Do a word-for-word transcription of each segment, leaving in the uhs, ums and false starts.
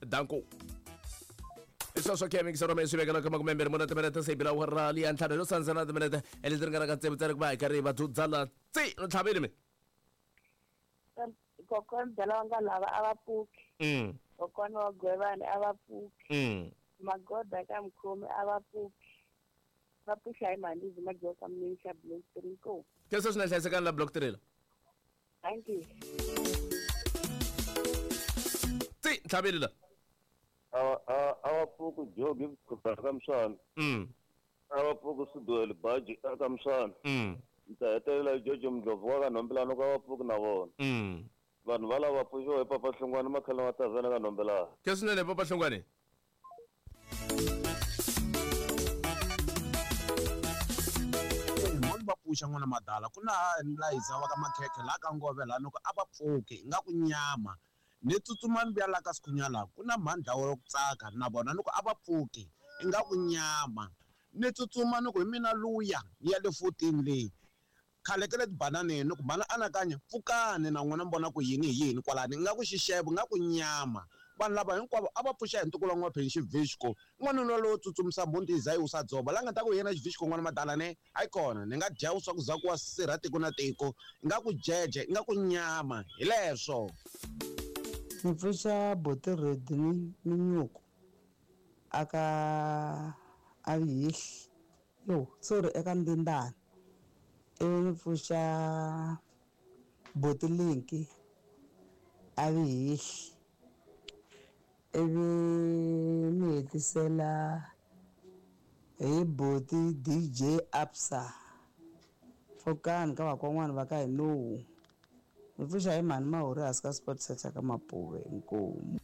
danko isoswa ke mix roma isibeka la kama kumembere mona temere tse bila wa rali antlhano lo sanzana temere ele dringana ka tsebe tsere ba ka re ba tudzala tsi no tlhabele me kokon dala wanga lava abapuki mm kokon wa gwebane abapuki mm magoda ka mkhomi abapuki bapusha imali zimajoka mnisha block three ko ke so sina hlase kan la block three la thank you tsi tlhabele la abapuku jogi kukamsana mm abapuku sudwele baji akamsana mm ntahetela jojo mdlovu wa kanombilano ka abapuku na vona mm vanhu va lava pfuxiwa hi papa hlungwane makhala ma tazana ka nombelana ke swinene papa hlungwane va puxa n'wana madala ku na layiza wa ka makhekhe la ka ngove la noko a va pfuki nga ku nyama ni tsutsuma ni vuya la ka sikhunyala ku na mhandla wo tsaka na vona noko a va pfuki i nga ku nyama ni tsutsuma noko hi mina luya ya le fourteen leyi khale ke le tibananeni noko bana anakanya pfukani na n'wina mbona ku yini hi yini kwalani nga ku xixevo nga ku nyama vanhu lava hinkwavo a va pfuxa hi ntukulo n'wa pension vixco n'wanuna lowo tsutsumisa mbuti hi za yi usa dzoba la nga ta ku yena xivixco n'wana madala ne a yi kona ni nga dya uswa ku za ku wa sirha tiko na tiko i nga ku jeje i nga ku nyama hi leswo ni pfuxa botiredi ni minyuku aka avihihli yo sorry eka ndindani ivi ni pfuxa botilinki avihihli ivi ni hetisela hi boti D J Absa Fokani ka vakwan'wana va ka hi nowu ni pfuxa hi mhani mahori hansi ka sport sector ka Mapuve inkomu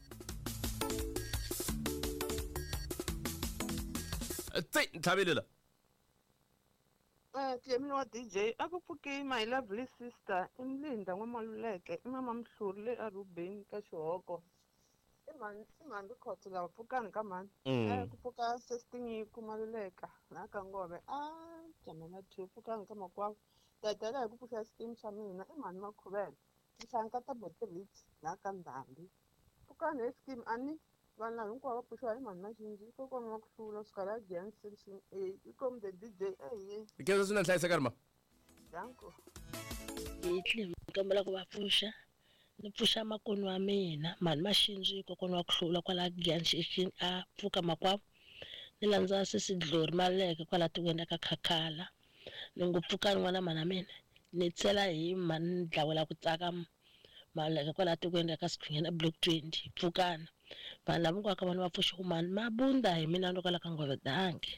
tsi tlhabele la Eh, Clemini wa D J, aku pfuki my lovely sister, Imlinda Nwamaluleke, imama Mhluri le Arubeni ka Xihoko. Imani, imani bikhotsi lava pfukani ka mani. Eh, ku pfuka sestinyi ku Maluleka, la ka Ngove. Ah, jamana two pfukani ka Makwavo. Tatela hi ku pfuxa steam xa mina, imani Makhuvela. Nxanka ta Botilit, la ka Ndhambi. Pfukani hi scheme ani vanhu lava hinkwavo va pfuxiwa hi mhani maxinji hikokwalaho va ku hlula kusukela Giant section A ikomi the D J eye ke so sina hlase karma danko yitli ngikombela ku va pfuxa ni pfuxa makoni wa mina mhani maxinji hikokwalaho wa ku hlula kwala Giant section A pfuka makwavo ni landza sisi Dlori Maluleke kwala tikweni ka Khakhala ni ngo pfukani n'wana mana mina ni tsela hi mhani Dlawela ku tsaka Maluleke kwala tikweni ka Sikhunyana block twenty pfukana vanhu lava hinkwavo ka vona va pfuxa ku mani mabunda hi mina ndo kala ka Ngove dange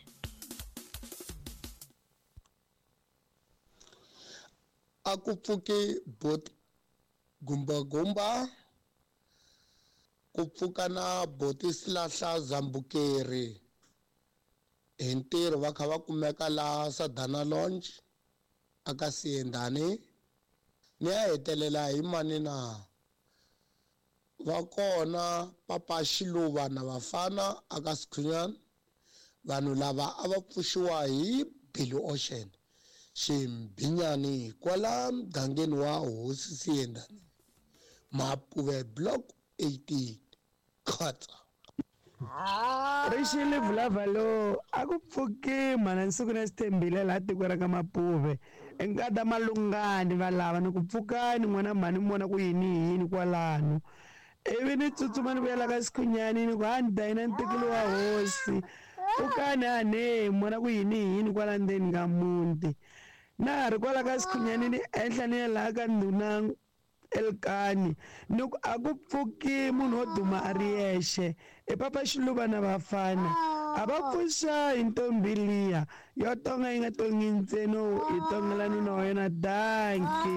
a ku pfuki bot gumba gumba ku pfuka na boti Silahla Zambukeri hi ntirho va kha va kumeka la Sadana Lounge aka Siyendhani ni ya hetelela hi mani na va kona Papa Xiluva na vafana aka Sikhunyana vanhu lava a va pfuxiwa hi Billy Ocean Ximbinyani kwala mugangeni wa Hosi Siyendhani Mapuve block eighteen khatsa Rixile vulavalo a ku pfuki mhana nsiku na sithembile laha tiko ra ka Mapuve enkata malungani valava ni ku pfukani n'wana mhani mona ku yini hi yini kwalano ivi ni tsutsuma ni vuyela ka Sikhunyani ni ku a ni ta yina ntikelo wa hosi pfukani a ne mona ku yini hi yini kwala ndzeni ka muti na ha ri kwala ka Sikhunyani ni ehenhla ni ya laha ka ndhuna Elkani ni ku a ku pfuki munhu wo duma a ri yexe e Papa Xiluva na vafana a va pfuxa hi ntombi liya yo tonga yi nga tongi ntsena yi tongela nuna wa yena danki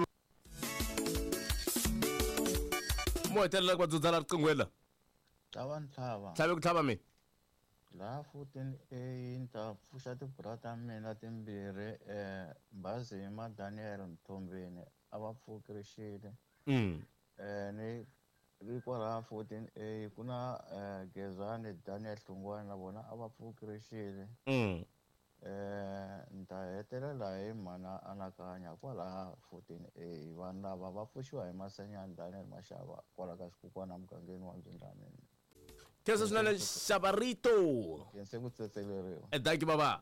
mo hetelela ku va dzudzala riqingweni la Tlhava ni tlhava tlhave ku tlhava mina laha futhi e ni ta pfuxa tibrata ta mina timbirhi um Mbazima Daniel Mthombeni a va pfukirixile mm um ni ri kwalaha futhi um ku na um Gezani Daniel Hlungwane na vona a va pfukirixile mm um ni ta hetelela hi mhana anakanya kwalaha futhi um vanhu lava va pfuxiwa hi Masanyani Daniel Mashava kwala ka Xikukwana mugangeni wa Mzindamini ke se swinene Shabarito. Yense ku tsetseleriwa. Eh, thank you baba.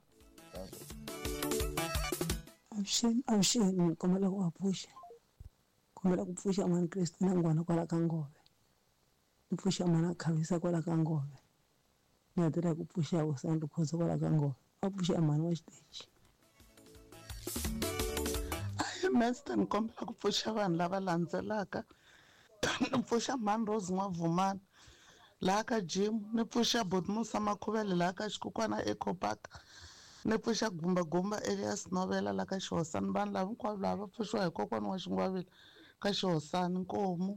Avuxeni avuxeni ni kombela ku apusha kombela ku pfuxa mani Christina Ngwana kwala ka Ngove ni pfuxa mana Khavisa kwala ka Ngove ni hetelela ku pfuxa Usando Khoza kwala ka Ngove a pfuxa mani wa xiteji. Ayi Master ni kombela ku pfuxa vanhu lava landzelaka ni pfuxa mani Rose N'wavumani laha ka gym ni pfuxa Boti Musa Makhuvele laha ka Xikukwana Eco Park ni pfuxa Gumba Gumba Elias Novela laha ka Xihosani vanhu lava hinkwavo lava pfuxiwa hi kokwana wa Xingwavila ka Xihosani Nkomo.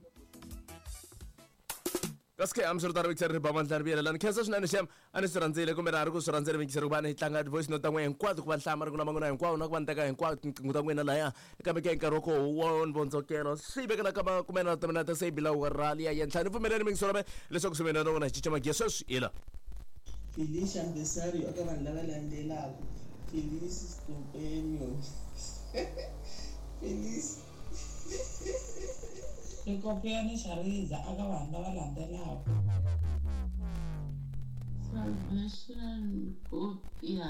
Kaske am sure tara victor ba man tarbiya lan kesa swinene xem a ni swi rhandzile kumbe ra ha ri ku swi rhandzile vinkiseri ku va ni tlanga voice note ta n'wina hinkwato ku va hlama ri ku na man'wina hinkwawo na ku va ni teka hinkwato tinqingo ta n'wina lahaya kambe ke nkarhi wa koho wo ni vondzokela swi vekela ka makumena ta mina ta se bilawu rali ya yenhla ni pfumeleni mingiso rame leswaku swi mina na vona hi cinca magiya sweswi hila Felicia Mbesario aka vanhu lava landzelaka Felice Stopenio Felice Ricopeni Shariza aka vanhu lava landzelaka Salvation Kopia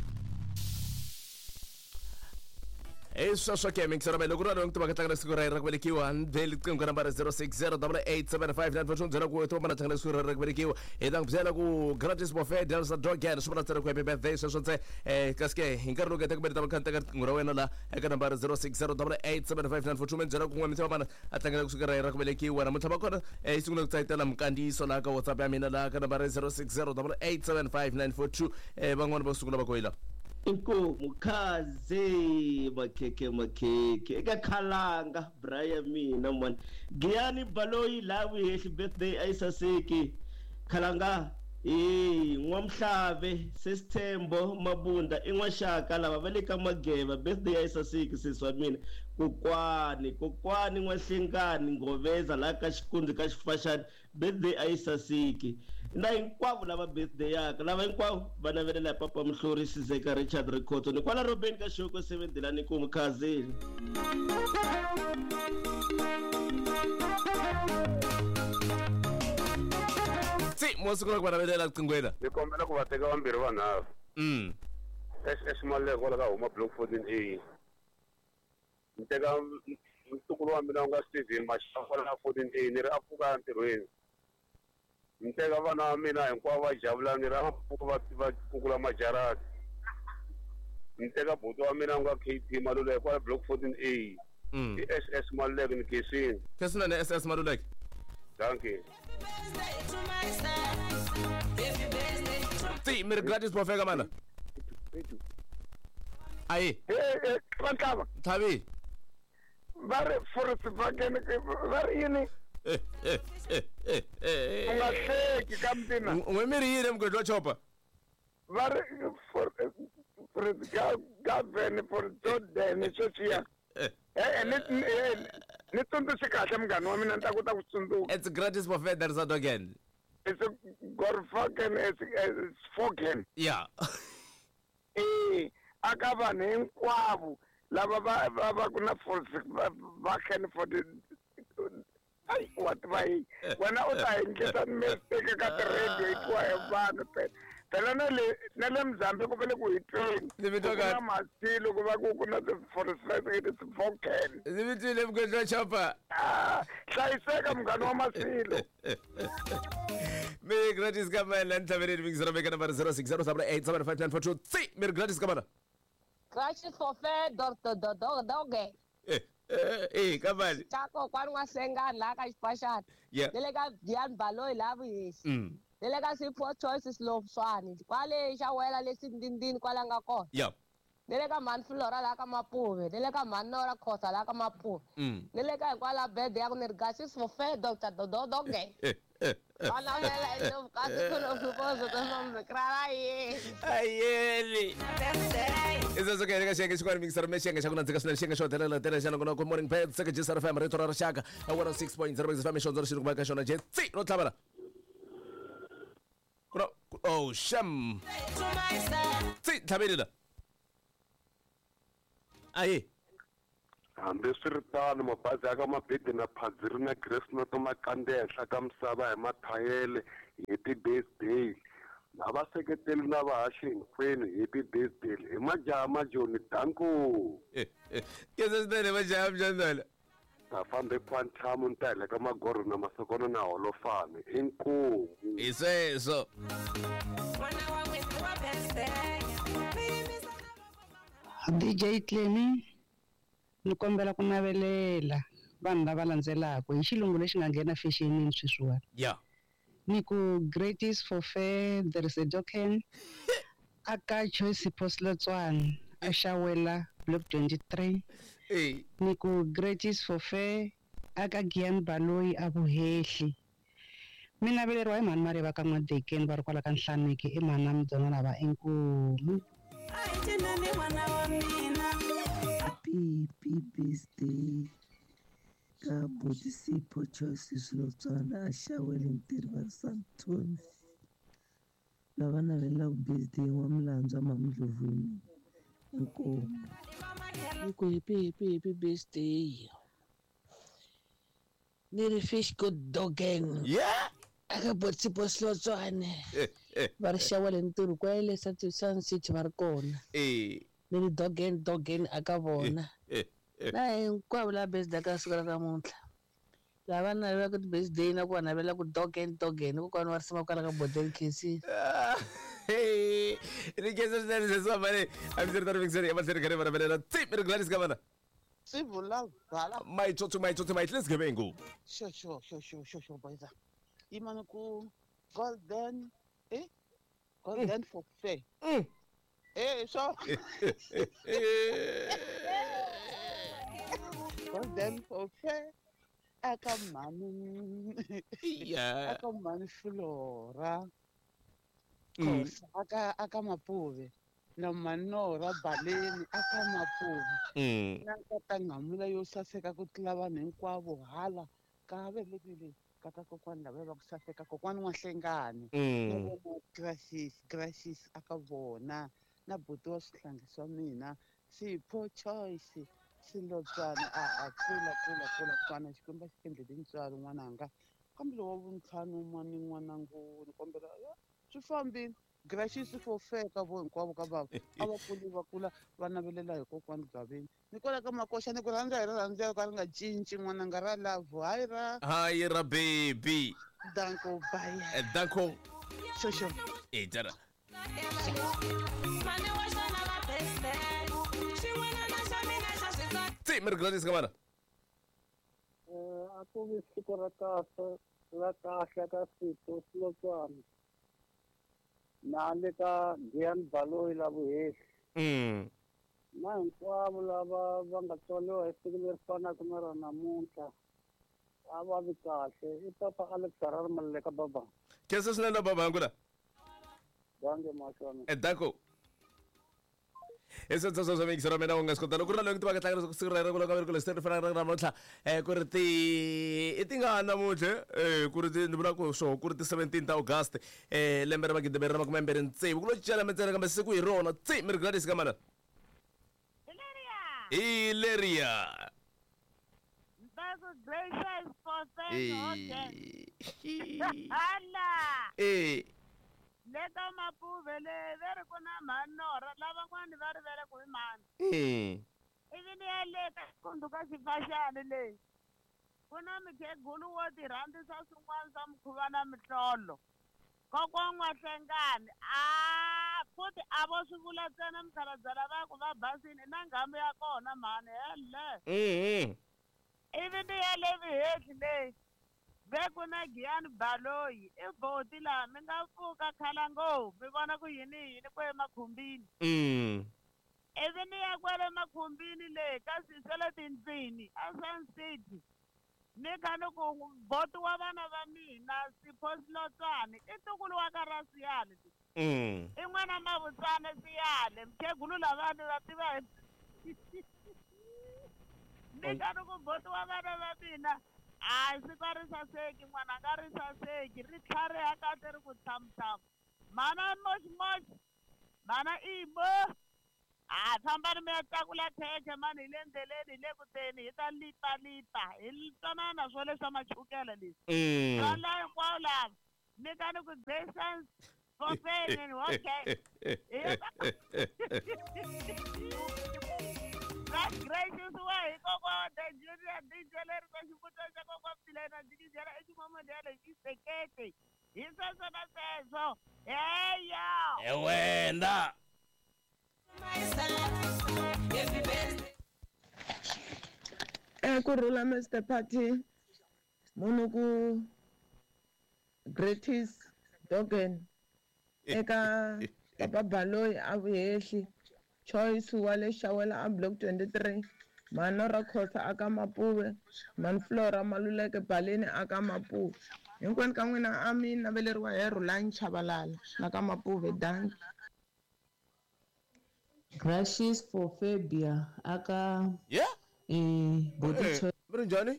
Eso swa ke mixer ba loko ralo ngituma ka tlanga siku ra ra ku velekiwa ndeli qingo ka nambara zero six zero eight eight seven five nine four two zero ku to mana tlanga siku ra ra ku velekiwa e dang bzela ku gratis buffet there's a dog again swi tsara ku happy birthday so sonse eh kaske hinkarhi loku ta ku berita ka tlanga qingo ra wena la eka nambara zero six zero eight eight seven five nine four two zero ku ngwamisa mana a tlanga siku ra ra ku velekiwa na mutshama kona eh siku loku tsaitela mkandiso la ka WhatsApp ya mina la ka nambara zero six zero eight seven five nine four two eh bangwana ba siku la ba koila Inkomo khaze makheke makheke eka khalanga Brian mina man Giyani Baloyi lawi hehli birthday ayisaseki khalanga eh N'wamhlave Sesithembo Mabunda in'washaka lava va le ka Mageva birthday ayisaseki siswa mina kokwani kokwani N'wahlengani Ngoveza la ka Xikundzi ka Xifashani birthday ayisaseki na hinkwavo lava birthday yaka lava hinkwavo vana vele la Papa Mhlori Sizeka Richard Rikhoto ni kwala Robin ka Shoko seven Delani ku mukhazini si mosi kuna kwala vele la qingwela ni kombela ku va teka vambirhi vanharhu mm S S Maleko kwala ka huma block fourteen A ni teka ntukulu wa mina u nga Steven Mashaka kwala ka fourteen A ni ri a pfuka ntirhweni ni teka vana va mina hinkwavo va javula ni ri a pfuka va va kukula majarati ni teka buti wa mina u nga K P Maluleke kwala block fourteen A i S S Maluleke ni Kesini kesina ne S S Maluleke thank you si mir gratis buffet ka mana ai eh kaba tabi bare for Volkswagen bare yini eh eh eh eh eh ungahleki kamtina ngwemiri yini mgwedwa chopa bare for for govern for Jordan socia eh ni ni tsundzuxi kahle mngani wa mina ni ta kota ku tsundzuka it's gratis buffet there's a again it's a Gorfaken it's Foken yeah eh aka vanhu hinkwavo lava va va ku na Volkswagen for the ai what vai wena u ta endlisa mistake ka ti-radio hikuva hi vanhu phela na le na le Mzambique ku vele ku hi train na masilo ku va ku ku na ti-Volkswagen ndzi vitile mgwedwa chopa hlayiseka mngani wa masilo mi gratis ka mana ni tlhaverini vingisera veka nambara zero six zero eight seven five nine four two si mi ri gratis ka mana gratis buffet doctor dodoge eh eh eh ka mani chako kwani N'wasengani la ka Xifashani yeah le ka Giyani Baloyi la vuhesi mm le ka Sipho Choices Lofswani kwale xa wela lesi ndindini kwala nga kona yeah le ka mani Flora la ka Mapuve le ka mani Nora Khosa la ka Mapuve mm le ka kwala birthday ya ku ni gratis buffet doctor dodoge eh eh Ana vela ilo kasi kuno kupozo to nombe krala ye ayeli Iza so ke ka shenge shikwani mixer me shenge shakuna tsika sina shenge shotela la tele shana kuna good morning pet saka jisara fam retro ra shaka one oh six point zero fam shonzo shiru ba ka shona je tsi no tlabara kuna oh sham tsi tlabelila aye hambi swi ri tano mabazi ya ka mabedi na phadziri na grace na to makande henhla ka misava hi mathayele happy birthday na vaseketeli na vahaxi hinkwenu happy birthday hi majaha majoni danko kese swinene majaha mjandala ta fambe quantum ni ta hela ka magoro na masokona na holofane inkomu hi sweswo D J Clemi ni kombela ku navelela vanhu lava landzelaka hi xilungu lexi nga nghena fashionini sweswiwani ya ni ku greatest for fair there is a token aka choice postlotswana a xawela block twenty-three ni ku greatest for fair aka Gian Baloyi a vuhehli mi naveleriwa hi mhani mareva ka n'wadekeni va ri kwala ka nhlaniki i mhani na midzona lava enkumu happy birthday ka Bodisipo Choice Slotswana a xawele ntirho wa Santon lava navelaka birthday wa Mlandzwa Mamdlovuni inkomu ni ku happy happy happy birthday ni ri fish good dogging yeah aka Bodisipo Slotswana va ri xawele ntirho kwale sa Sun City va ri kona eh ni ri dogging dogging aka vona na hinkwavo la birthday ka siku ra namuntlha lava navelaka birthday na ku navela ku dogging dogging ku kona va ri sima kwala ka Bottle Kisi hey ni kese swinene sweswo mane a mi ri tari fikiseni emahlweni ka rivana velela tsi mi ri gladys ka vana Sivula bhala. maitsotso maitsotso maitlesi gebengu Sure sure sure sure sure sure boys. Imana ku golden eh golden for fair. Eh so golden for fair. Aka mani. Yeah. Aka mani Flora. Mm. Kosa aka aka Mapuve. Na manora baleni aka Mapuve. Mm. Na kata ngamula yo saseka ku tlula vanhu hinkwavo hala ka velekile ka ka kokwani lava va ku saseka kokwani N'wahlengani na Mm. vona gracious gracious aka vona na buti wa swihlangi swa mina Sipho Choice Slotswana a a pfula pfula pfula kwana xikwembu xi endlele ntswalo n'wananga kambe lowa vuntlhanu un'wana ni n'wanangu ni kombela swi fambile gracious for fair ka vo hinkwavo ka vava a va kuli va kula va navelela hi kokwani Gaveni ni kwala ka makoxa ni ku rhandza hi rirhandzelo ka ri nga cinci n'wananga ra lavo hayi ra hayi ra baby danko baya danko shosho eh tara tsi mi ri gladys ka vana a ku vi siku ra kahle ra kahle ka Sipho Slotswana na le ka Gian Baloyi la vuhehli mm na hinkwavo lava va nga tswaliwa hi siku leri fanaka na ra namuntlha a va vi kahle i papa Alex Harari Maluleka baba kese swinene babangu la bange mashona e danko ese tsotso swa mixera mina u nga swi kota loko ri na loyi ti va ka tlangela siku ra rero ka verikule swi ri fana na namuntlha eh ku ri ti i ti nga namuntlha eh ku ri ti ni vula ku swo ku ri ti seventeen ta August eh lembe ra magidi ra makume mbirhi ntsevu ku lo cela mitsena kambe siku hi rona tsi mi ri gladys ka mana Hilaria That's a gracious for Eh. Hala. eh Leka Mapuve le veri ku na manora lava n'wani va ri vele ku hi mani. eh Ivi ni ya le ka kundu ka xifashani leyi. Ku na mikhegulu wo ti rhandzisa swin'wana swa mukhuva na mihlolo. Kokwa N'wahlengani a futhi a vo swi vula ntsena mikhalabye lava ku va basini na nghambi ya kona mhani hele. mhm Ivi ni ya le vuhehli leyi. Ve ku na Gian Baloyi i boti laha mi nga pfuka khalango mi vona ku yini yini kwe makhumbini. mm Ivi ni ya kwale makhumbini leyi ka Sisele Tindzini a Sun City. Ni kha ni ku boti wa vana va mina Sipho Slotswana i ntukulu wa ka Rasiyale. mm I n'wana Mavutsana Siyale mukhegulu lavani va tiva ni kha ni ku boti wa vana va mina hayi siku a ri saseki n'wana nga ri saseki ri tlhariha kahle ri ku tshmutshmu mana moximoxi mana imo Ah, fambani mi ya tlakula khekhe mani hi le ndleleni hi le kuteni hi ta lita lita hi twanana swo leswa machukela leswi swala hinkwawo lava nyikani ku gracious fofeni okay that's gracious wa hi kokwa the junior D J leri ka xivuto xa kokwa Pilena Dikizela eximomodele xisekete hi sweswo na sweswo heya ewenda Eh kurhula Mister Party munhu ku Greatest Dogen eka Papa Baloyi a vuhehli Choice wa le Xawela a block twenty-three Mano ra Khosa aka Mapuve Man Flora Maluleke Baleni aka Mapuve hinkwenu ka n'wina a mi naveleriwa hi Rhulani Chabalala na ka Mapuve danki Gracious for Fabia aka yeah eh body hey, choice Brinjani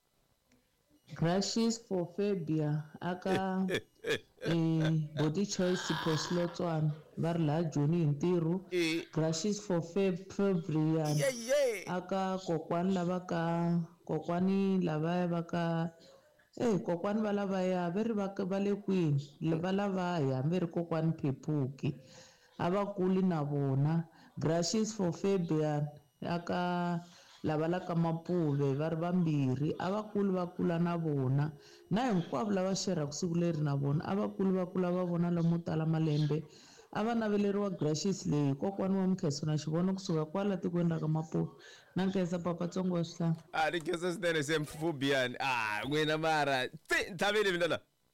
Gracious for Fabia aka eh body choice poslotswana va ri la Joni Ntiru Gracious for Feb Fabrian aka kokwani lava ka kokwani lava va ka eh kokwani va lava ya ve ri va va le kwini va lava ya ve ri kokwani Phephuki abakuli na vona Gracious for Fabian aka lava la ka Mapuve va ri vambirhi abakulu va kula na vona na hinkwavo lava xerhaka siku leri na vona abakulu va kula va vona lomu tala malembe a va naveleriwa Gracious leyi kokwani wa Mkheso na xivono kusuka kwala tikweni ra ka Mapuve na Nkhensa Papatsongo wa Sihlangu ah ni Nkhensa swinene se Mfubian ah n'wina mara tsi nthaveli mina la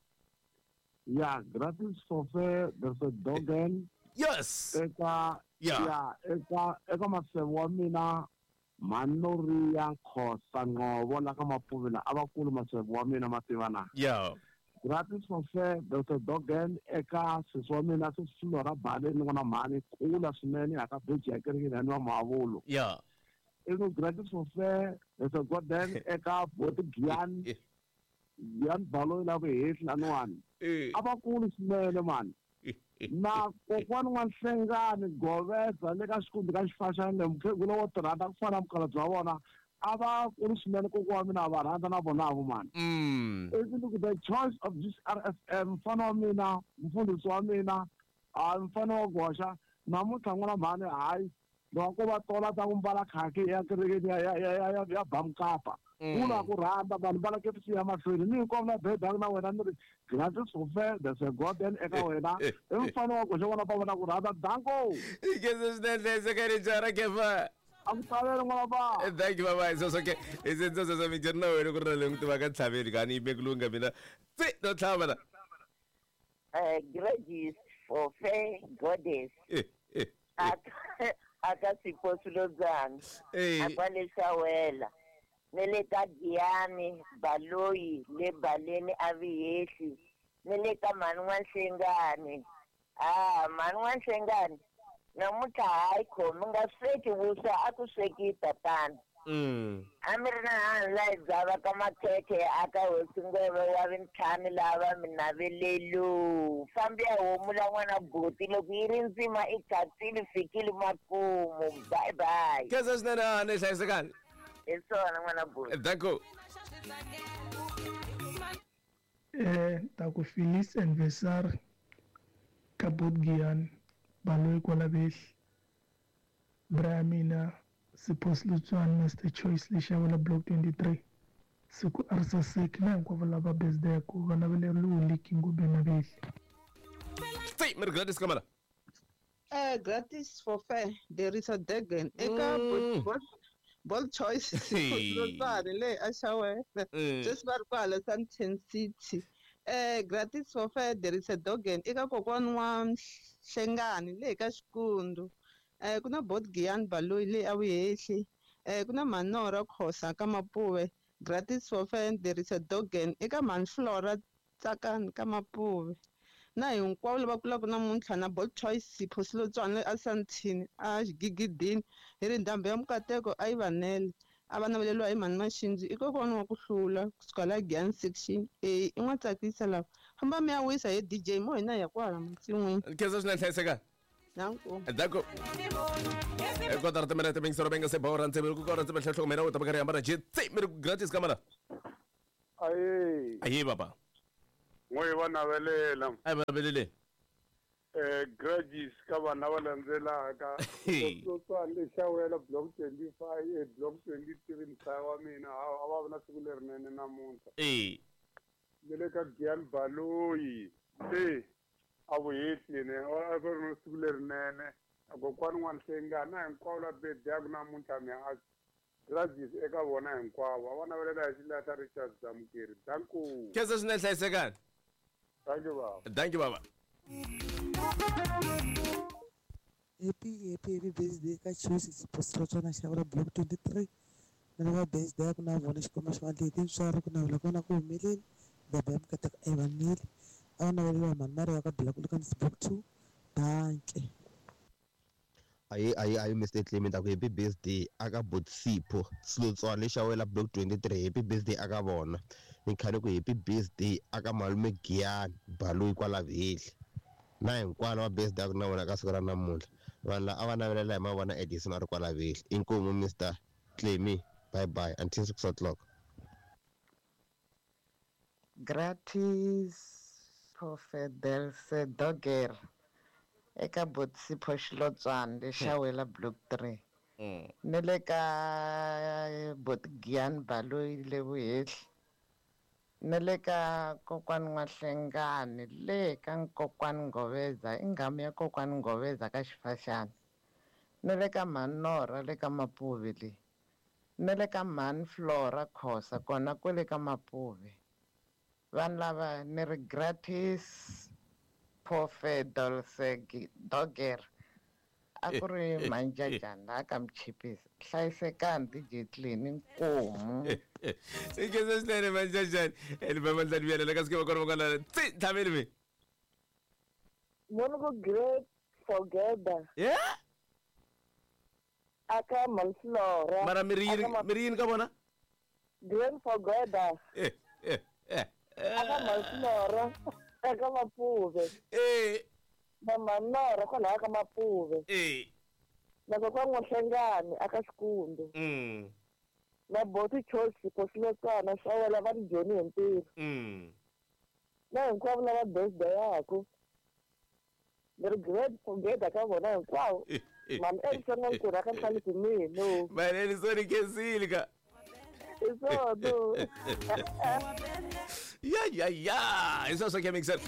yeah Gracious for fair there's a Dogen yes eka yeah yeah eka eka maseve wa mina Manoria Khosa ngovo la ka Mapuve la abakulu maseve wa mina mativana yeah Gracious for fair Doctor Dogen eka sisi wa mina se Flora Baleni ni n'wana mhani kula swinene aka beji ya kerekeni yani wa Mahavulo yeah eka Gracious for fair Doctor Dogen eka Boti Gyan Gyan Baloyi la vuhehli laniwani abakulu swinene mani na kokwani n'wanhlengani goveza le ka xikundi ka xifashane mukhegula wo tirhanda ku fana mukhalabye wa vona a va kuli swinene kokwa wa mina a va rhandza na vona avo mani look the choice of this R F M mfana wa mina mfundhisi wa mina a mfana wa goxa namuntlha n'wana mhani hayi loko va tola ta ku mbala khaki ya kerekeni ya ya ya ya bamkapa kula ku rhandza vanhu va lake ya mahlweni ni hinkwavo na bedangi na wena ni ri Gracious for fair there's a Gordon eka wena i mfana wa goxa vona va vona ku rhandza danko Nkhensa swinene sekani jara kefa akutavele n'wana ba thank you baba so so ke isenzo so mi jerna wena ku rale ngithi va ka tlhaveli kani ibe kulunga mina tsi no tlhava la eh Gracious for fair goddess aka Siphosilo Dzana akwale Xawela nele ka Giyani Baloyi le Baleni a vuhehli nele ka Mani N'wanhlengani ah Mani N'wanhlengani namuntlha hayi khomi nga sweki vuswa a ku sweki tatana a mi ri na hansi la hi dzava ka makhekhe aka hosi ngweve wa vintlhanu lava mi navelelo fambi ya homu la n'wana boti loko yi ri ndzima i khatsile fikile makumu bye bye Nkhensa swinene a ni hlayisekani hi swona n'wana boti danko eh ta ku Phyllis anniversary ka Bot Giyani Baloyi kwala behli Bramina Siphosilo Dzwana Master Choice le Xawela block twenty-three siku arisa seki na hinkwavo lava birthday ya ku va naveleriwe leki ngobeni behli tsi mi ri Gladys kamala eh Gracious for fair there is a Dogen eka ball ball choice Siphosilo Dzwana le a Xawela just va ri kwala Sunshine City eh Gracious for fair there is a Dogen eka kokwani wa Nhlengani le ka Xikundu eh kuna Bot Giyani Baloyi le a vuhehli eh kuna Manora Khosa ka Mapuve Gracious for fair there is a Dogen eka Mani Flora Tsakani ka Mapuve na hinkwavo lava kulaka namuntlha na Bot Choice Siphosilo Dzwana a Santini a Xigigidini hi ri ndhambi ya mukateko a yi vanele a va naveleriwa hi Mani Maxindzi i kokwani wa ku hlula kusuka la Giyani section eh i n'wa tsakisa lava famba mi ya wisa hi D J mo hina ya kwala matsin'wini Nkhensa swinene hlayisekani Nanku. Danko. E kotara temena temeng soro benga se bawran se ku kora se hlahlo mena o tabakari ambara je tse mere gratis kamera. Aye. Aye baba. Ngoye banabelela. Ay babelele. Eh grudges ka bana ba landzelaka. So le shawela block twenty-five e block twenty-three mhlaya wa mina a va na siku lerinene namuntlha. Eh. Le ka Gian Baloyi. Eh. Avuhitli ne a ku ri siku lerinene. Kokwani n'wanhlengana hinkwavo la birthday ya ku namuntlha mi a grudges eka vona hinkwavo a va navelela hi xilahla Richard Zamukeri. Danku. Kesa swinene hlayisekani. Thank you baba. Thank you baba. Happy happy happy birthday ka Choice Postlotswana xavula block twenty-three. Na va birthday ku na vona xikwama xa vanhu leti ntswari ku navela kona ku humeleli. Baba ya mukateka Evanile. A va navelela mani mari ya ka block le ka block two. Danke. Aye aye aye Mister Clement aku happy birthday aka Botsipho Slotswana le xawela block twenty-three happy birthday aka vona. Ni khale ku happy birthday aka malume Giyani Baloyi kwala Vheli. Na hinkwavo va birthday ku na vona ka siku ra namuntlha. Vanhu lava a va navelela hi mavona Edison a ri kwala Vheli. Inkomu Mister Clement. Bye bye until six o'clock. Gratis Prophet Delce Dogger eka Botsipho Slotswana le xawela block three. Ni le ka Bot Giyani Baloyi le Vuhehli. Ni le ka kokwani N'wahlengani le ka kokwani Ngoveza i nghamu ya kokwani Ngoveza ka Xifaxani. Ni le ka Manora le ka Mapuve le. Ni le ka mani Flora Khosa kona kwale ka Mapuve. Vanhu lava ni ri gratis Prophet Delce Dogger a ku ri manjajani laha ka Mchipisi. Hlayisekani D J Clean inkomu. Sikese swinene manjajani. Eni baba ndlani viyela ka sikema kona kona tsi thameni mi. Mono go great forgetter. Yeah? Aka Manslora. Mara mirin mirin ka bona? Great forgetter. Eh eh eh. Aka Manslora. Aka Mapuve. Eh. Na Manora kona aka Mapuve. Eh. Na kwa N'wahlengani aka Xikundu. Mm. Na Boti Choice Postlotswana xawela va Joni Hempiri. Mm. Na hinkwavo lava birthday yakho. Ni ri great forgetter ka vona hinkwavo. Mani Edison nkulu aka Nhlangisi mina. Mani Edison khensile ka. Isono. Ya ya ya. Isso só que é mixer.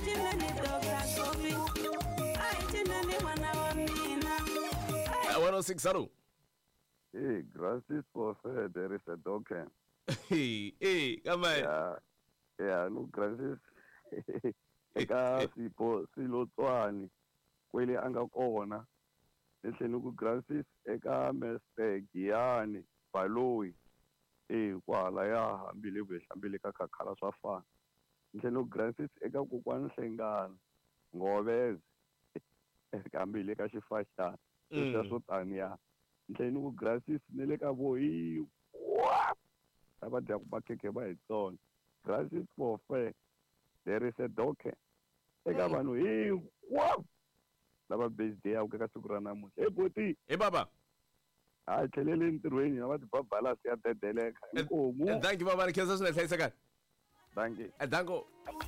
one oh six zero. Hey, gracias por fe, there is a token. Hey, hey, come on. Yeah, yeah, no, gracias. Eka sipo Slotswana kwele anga kona. Ehleni ku gracias eka Mister Giyani Baloyi. Eh, kwala ya hambile hambile ka khakhala swa fana. Ehleni ku gracias eka kokwani Nhlengani Ngoveza. Eka hambile ka Xifaxani. Swa swo taniya. Nhleni ku gracias ne le ka vohi. Aba dya ku bakeke ba hitsona. Gracias for fair. There is a doke. Eka vanhu hinkwavo lava birthday ya ku ka siku ra namuntlha. Hey Boti. Hey baba. A tlhelele entirhweni na va tibabhala si ya dedeleka. Inkomu. Thank you baba ni khensa swinene hlayisekani. Thank you. Danko.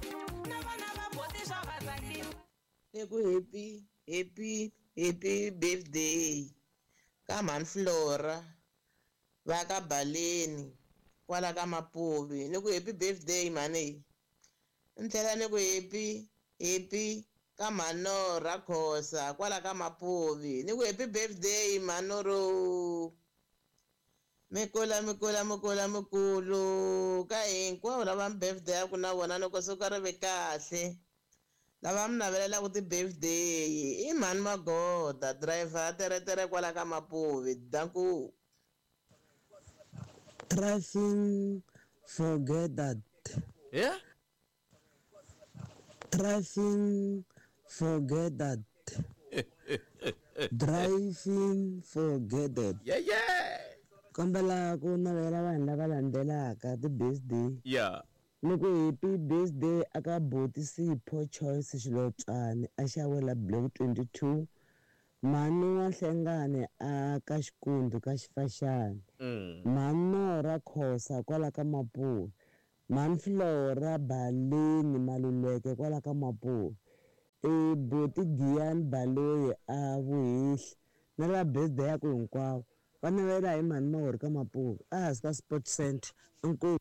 Eku happy happy happy birthday ka mani Flora va ka Baleni kwala ka Mapuve. Ni ku happy birthday mani. Ni tlhela ni ku happy happy ka Manora Khosa kwala ka Mapuve. Ni ku happy birthday Manoro. Mikula mikula mikula mikulu ka hinkwavo lava mi birthday ya ku na vona loko suka ri ve kahle. Lava mi navelela ku ti birthday i mani Magoda driver teretere kwala ka Mapuve. Danku. Driving forget that. Yeah? Driving forget that. Driving forget that. Yeah yeah. Kombela ku navela vanhu lava landzelaka ti birthday. Yeah. Ni ku happy birthday aka Botsipho Choice Slotswana a xawela block twenty-two. mani N'wahlengani a ka Xikundu ka Xifashani mani Nora Khosa kwala ka Mapuve mani Flora Baleni Maluleke kwala ka Mapuve e Boti Giyani Baloyi a Vuhihli na la birthday ya ku hinkwavo va navela hi mani Mahori ka Mapuve a hansi ka Sport Center inkomu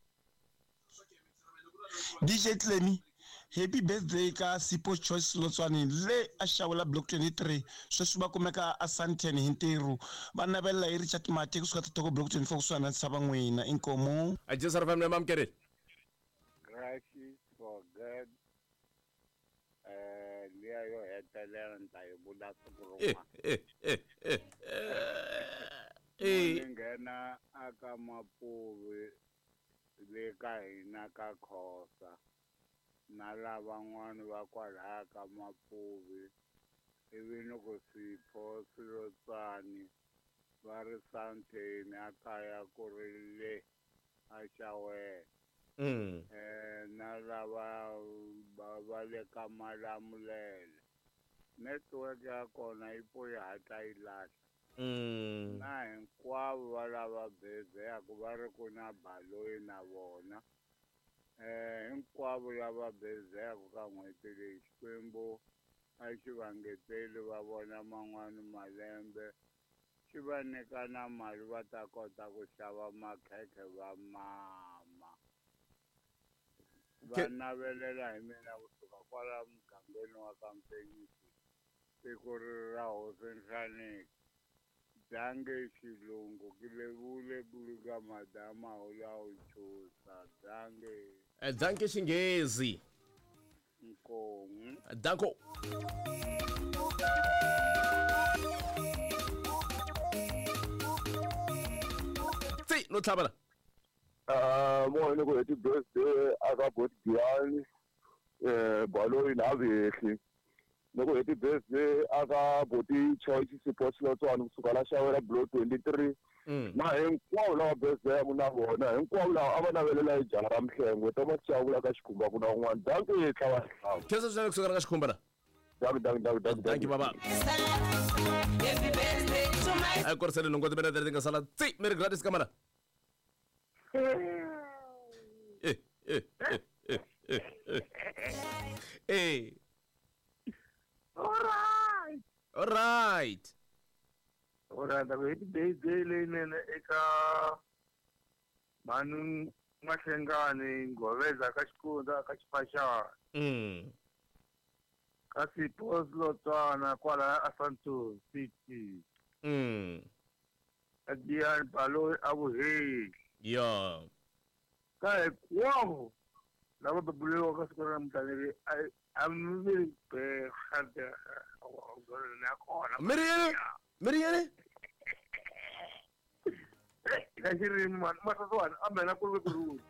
D J Clemi happy birthday ka Sipho Choice Lotswane le a xawula block twenty-three sweswi va kumeka a Sandton hi ntirho va navela hi Richard Mati kusuka toko block twenty-four kusuka na sava n'wina inkomo a Jesu family mamkere gracious for God eh liya yo hetelela nta yi vula siku rin'wana eh ngena aka Mapuve le ka hina ka Khosa na lavan'wana va kwalaya ka Mapuve ivi ni ku Sipho Lotswane va ri Sandton a kaya ku ri le a Xawela eh na lava va le ka Malamulele network ya kona yi po yi hatla yi lahla na hinkwavo va lava bezeyaku va ri ku na Baloyi na vona eh hinkwavo lava bezeyaku ka n'hweti leyi Xikwembu a xi va ngeteli va vona man'wani malembe xi va nyika na mali va ta kota ku xava makhekhe va mama va navelela hi mina kusuka kwala mugangeni wa ka Mpenyisi siku ra Hosi Nhlanika Dange Xilungu ki levule kuluka madama hola uchusa Dange eh danke Xinghezi Nkomu danko Tsi no tlhabala ah mo ne go happy birthday aka Boti Giyani eh Baloyi na Vuhihli ne go happy birthday aka Boti Choice Sipho Lotswane kusuka la Xawela block twenty-three na hinkwavo lava birthday ya na vona hinkwavo lava a va navelela hi jaha ra Mhlengwe to Machawula ka Xikhumba ku na un'wana danke hi tlhava tlhava khensa swinene kusuka ka Xikhumba danke danke danke danke danke baba a ku ri sele nongo timene leri nga sala tsi mi ri gratis kamana eh eh eh eh all right all right ora da happy birthday lene eka manu N'wahlengani Ngoveza ka Xikunda ka Xifashani mm ka Sipho Lotswane kwala a Sandton City mm a Giyani Baloyi a Vuhihli yeah ka hinkwavo lava bebuliwa ka siku ra mutlangi I'm really bad at the Miriam Miriam Kashiri man masaswan amena kulwe kuru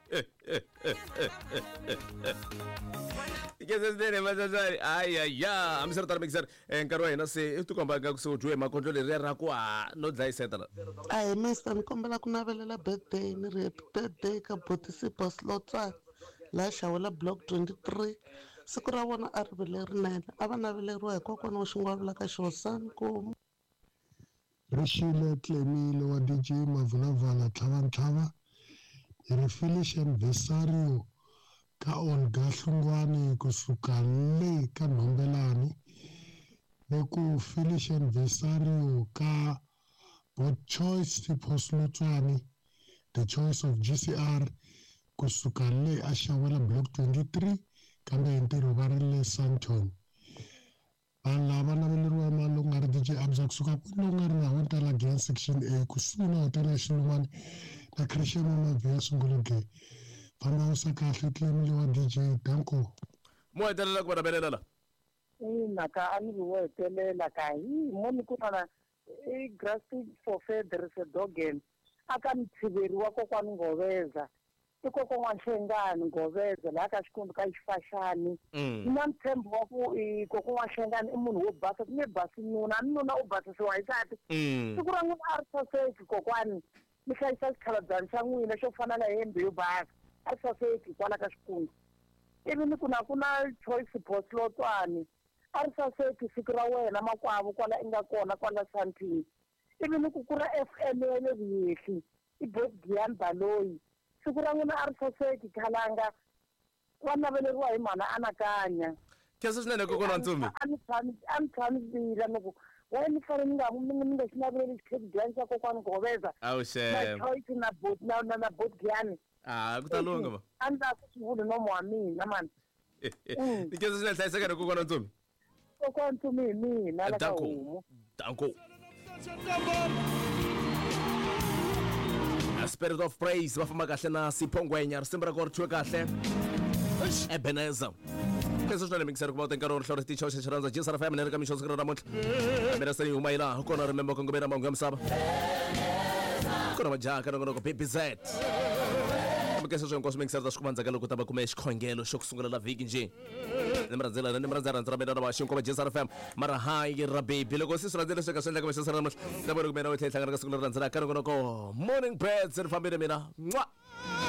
Ikese ndene masaswani ay ay ya amsar tar mixer enkarwa ina se tu komba ga ku jwe ma control re ra kwa no dlai setala ay mister ni kombela ku navelela birthday ni ri happy birthday ka Boti Sipho Lotswane la Xawela block twenty-three siku ra vona a ri vile rinene a va naveleriwa hi kokwana wa xingwavila ka Xihosani Nkomu Rishile Clemile wa D J Mavulavala Tlhavantlhava hi ri finish anniversary ka Olga Hlungwane kusuka le ka Nhombelani le ku finish anniversary ka Bot Choice Sipho Lotswane the choice of G C R kusuka le a Xawela block twenty-three kambe hi ntirho va ri le Sandton vanhu lava naveleriwa mali loko nga ri D J Abza kusuka kwini loko nga ri na hotela Gain section A kusuhi na hotela ya Xilumani na Christian Mavhiya Sunguluge famba usa kahle Clemile wa D J danko mo hetelela ku va navelela ina ka a ni vo hetelela ka hi mo ni ku na i grassroots for fair there is a dogen aka ni tshiveriwa kokwani Ngoveza i kokwana Nhlengani Ngoveza la ka Xikundu ka Xifashani na mthembo wa ku i kokwana Nhlengani i munhu wo basa ni basi nuna nuna u basisiwa hi nsati siku ra n'wina a ri saseki kokwani mi hlayisa xikhalabyanyi xa n'wina xo fana na hembe yo basa a ri saseki kwala ka Xikundu ivi ni ku na ku na Choice Sipho Lotswane a ri saseki siku ra wena makwavo kwala i nga kona kwala Sandton ivi ni ku ku ra F M ya le Vuyehli i Bob Giyani Baloyi siku ra n'wina a ri saseki khalanga wa naveleriwa hi mhana anakanya khensa swinene kokwana Ntsumi a ni tshami a ni tshami vila loko wena ni fanele ni nga mi ni nga xi naveleli xikhedigiyani xa kokwana Gobeza awu na shem choice na Bob na na na Bob Giyani ah ku ta lunga ma a ni ta swi vuli nomo wa mina mani ni khensa swinene hlayiseka kokwana Ntsumi kokwana Ntsumi hi mina la ka Danko homu Danko A spirit of praise va famba kahle na Siphongwenya risimba ra kona ri kahle Ebenezer khensa swinene mikiseri kuma utenka ro hlori ticho xa xiranza J S R F M ni ri ka mixo siku ra namuntlha mina se ni huma ila kona rimembe kongomeni mahungu ya misava kona majaka nongonoko B B Z mikese swi hinkwaswo mikiseri ta swi kuma ndzhaku loko ta va kume xikhongelo xo sungula la vhiki njhe ni mi rhandzela ni mi rhandza rhandza ra mina na vaxinkoma J S R F M mara hayi ra baby loko si swi rhandzele sweka swi endlaka mixo ra namuntlha ta vona ku mina u tlhela hlangana ka siku leri rhandzela ka nongonoko morning bread se ri fambile mina